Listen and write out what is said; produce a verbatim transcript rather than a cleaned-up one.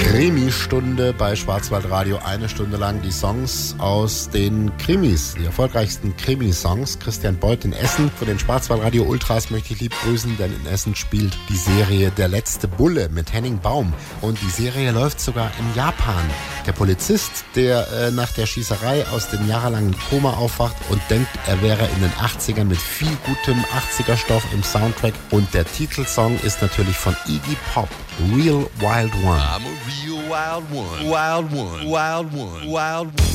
Krimi-Stunde bei Schwarzwaldradio. Eine Stunde lang die Songs aus den Krimis, die erfolgreichsten Krimi-Songs. Christian Beuth in Essen. Von den Schwarzwaldradio Ultras möchte ich lieb grüßen, denn in Essen spielt die Serie Der letzte Bulle mit Henning Baum. Und die Serie läuft sogar in Japan. Der Polizist, der äh, nach der Schießerei aus dem jahrelangen Koma aufwacht und denkt, er wäre in den achtzigern mit viel gutem achtziger-Stoff im Soundtrack. Und der Titelsong ist natürlich von Iggy Pop, Real Wild One. I'm a real wild one, wild one, wild one, wild one.